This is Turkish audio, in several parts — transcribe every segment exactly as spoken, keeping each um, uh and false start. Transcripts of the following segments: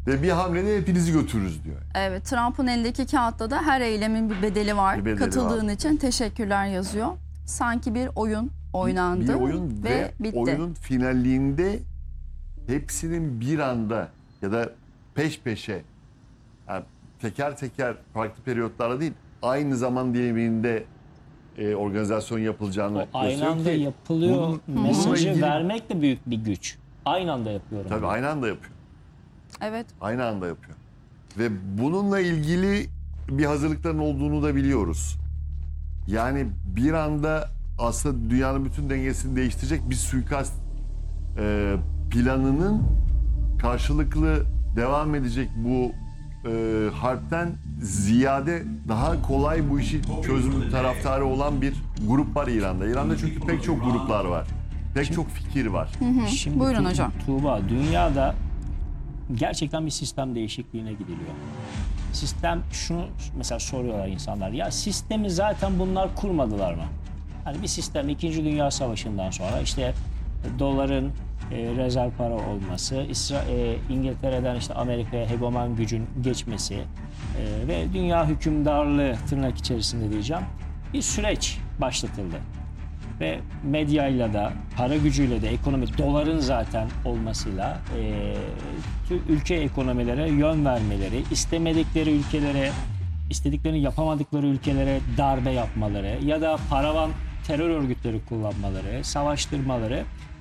Ve bir hamlede hepinizi götürürüz diyor. Evet, Trump'ın elindeki kağıtta da her eylemin bir bedeli var. Bir bedeli Katıldığın var. için teşekkürler yazıyor. Sanki bir oyun oynandı Bir oyun ve, ve bitti. oyunun finalliğinde hepsinin bir anda ya da peş peşe, yani teker teker farklı periyotlarda değil, aynı zaman diliminde e, organizasyon yapılacağını O aynı gösteriyor anda ki yapılıyor. bunun- bununla Mesajı ilgili- vermek de büyük bir güç. Aynı anda yapıyorum. Tabii aynı anda yapıyor. Evet. Aynı anda yapıyor. Ve bununla ilgili bir hazırlıkların olduğunu da biliyoruz. Yani bir anda aslında dünyanın bütün dengesini değiştirecek bir suikast e, planının karşılıklı devam edecek bu e, harpten ziyade daha kolay bu işi çözüm taraftarı olan bir grup var İran'da. İran'da çünkü pek çok gruplar var. Pek çok fikir var. Şimdi Buyurun Tu- hocam. Tuğba, dünyada gerçekten bir sistem değişikliğine gidiliyor. Sistem şunu mesela soruyorlar insanlar. Ya sistemi zaten bunlar kurmadılar mı? Hani bir sistem İkinci Dünya Savaşı'ndan sonra işte doların e, rezerv para olması, İsra e, İngiltere'den işte Amerika'ya hegemon gücün geçmesi e, ve dünya hükümdarlığı tırnak içerisinde diyeceğim bir süreç başlatıldı. Ve medyayla da, para gücüyle de, ekonomik, doların zaten olmasıyla e, ülke ekonomilere yön vermeleri, istemedikleri ülkelere, istediklerini yapamadıkları ülkelere darbe yapmaları ya da paravan terör örgütleri kullanmaları, savaştırmaları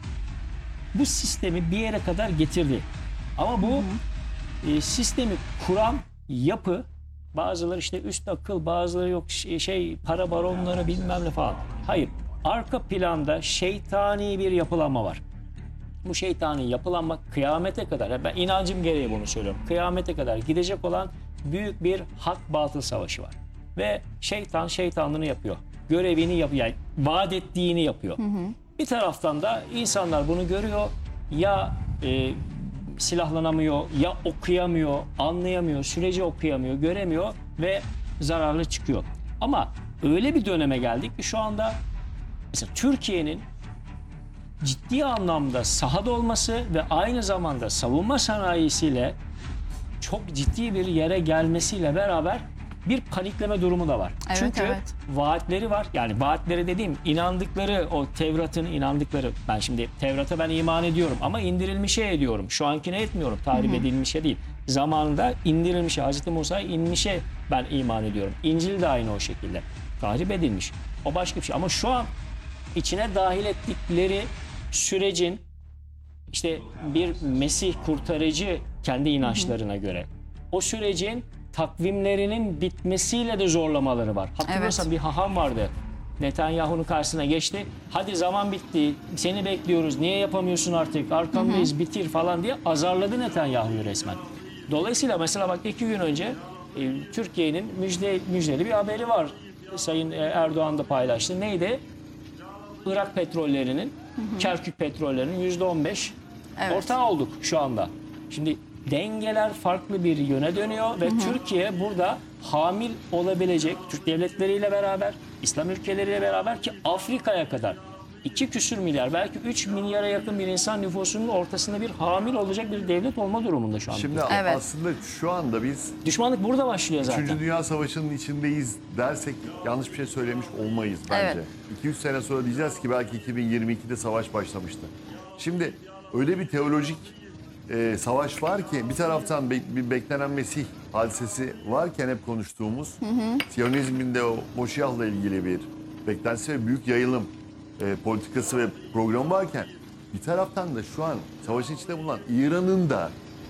bu sistemi bir yere kadar getirdi. Ama bu e, sistemi kuran yapı, bazıları işte üst akıl, bazıları yok şey, şey para baronları bilmem ne falan. Hayır. Arka planda şeytani bir yapılanma var. Bu şeytani yapılanma kıyamete kadar, ben inancım gereği bunu söylüyorum, kıyamete kadar gidecek olan büyük bir hak batıl savaşı var. Ve şeytan şeytanlığını yapıyor. Görevini yapıyor, yani vaat ettiğini yapıyor. Hı hı. Bir taraftan da insanlar bunu görüyor, ya e, silahlanamıyor, ya okuyamıyor, anlayamıyor, süreci okuyamıyor, göremiyor ve zararlı çıkıyor. Ama öyle bir döneme geldik ki şu anda mesela Türkiye'nin ciddi anlamda sahada olması ve aynı zamanda savunma sanayisiyle çok ciddi bir yere gelmesiyle beraber bir panikleme durumu da var. Evet, Çünkü evet. vaatleri var. Yani vaatleri dediğim inandıkları o Tevrat'ın inandıkları, ben şimdi Tevrat'a ben iman ediyorum ama indirilmişe ediyorum. Şu ankine etmiyorum. Tahrip edilmişe değil. Zamanında indirilmişe, Hazreti Musa'ya inmişe ben iman ediyorum. İncil de aynı o şekilde. Tahrip edilmiş. O başka bir şey. Ama şu an içine dahil ettikleri sürecin işte bir Mesih kurtarıcı kendi inançlarına göre o sürecin takvimlerinin bitmesiyle de zorlamaları var. Hatırlıyorsan Evet. bir haham vardı. Netanyahu'nun karşısına geçti. Hadi zaman bitti. Seni bekliyoruz. Niye yapamıyorsun artık? Arkandayız. Hı hı. Bitir falan diye azarladı Netanyahu'yu resmen. Dolayısıyla mesela bak iki gün önce e, Türkiye'nin müjde, müjdeli bir haberi var. Sayın Erdoğan da paylaştı. Neydi? Irak petrollerinin, hı hı. Kerkük petrollerinin yüzde on beş Evet. ortağı olduk şu anda. Şimdi dengeler farklı bir yöne dönüyor ve hı hı. Türkiye burada hamil olabilecek Türk devletleriyle beraber, İslam ülkeleriyle beraber ki Afrika'ya kadar iki küsür milyar, belki üç milyara yakın bir insan nüfusunun ortasında bir hamil olacak bir devlet olma durumunda şu anda. Şimdi Evet. aslında şu anda biz Düşmanlık burada başlıyor zaten. Üçüncü Dünya Savaşı'nın içindeyiz dersek yanlış bir şey söylemiş olmayız bence. Evet. iki üç sene sonra diyeceğiz ki belki iki bin yirmi ikide savaş başlamıştı. Şimdi öyle bir teolojik e, savaş var ki bir taraftan be, bir beklenen Mesih hadisesi varken hep konuştuğumuz hı hı. Siyonizmin de o Moşiyah'la ilgili bir beklentisi ve büyük yayılım e, politikası ve programı varken bir taraftan da şu an savaşın içinde bulunan İran'ın da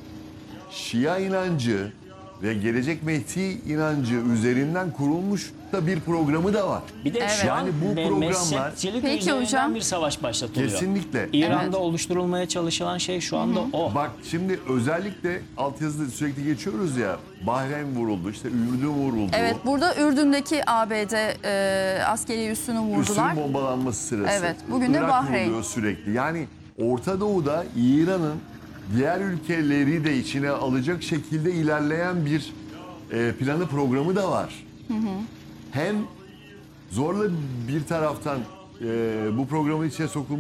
Şia inancı ve gelecek Mehdi inancı üzerinden kurulmuş da bir programı da var. Bir de Evet. şu an Yani bu me- programlar- mezhepçilik Peki üzerinden hocam. bir savaş başlatılıyor. Kesinlikle. İran'da Evet. oluşturulmaya çalışılan şey şu anda o. Bak şimdi özellikle altyazıda sürekli geçiyoruz ya, Bahreyn vuruldu, işte Ürdün vuruldu. Evet, burada Ürdün'deki A B D e, askeri üssünü vurdular. Üssün bombalanması sırası. Evet, bugün de Irak Bahreyn. vuruluyor sürekli. Yani Orta Doğu'da İran'ın diğer ülkeleri de içine alacak şekilde ilerleyen bir e, planı programı da var. Hı hı. Hem zorla bir taraftan e, bu programın içine sokulmuş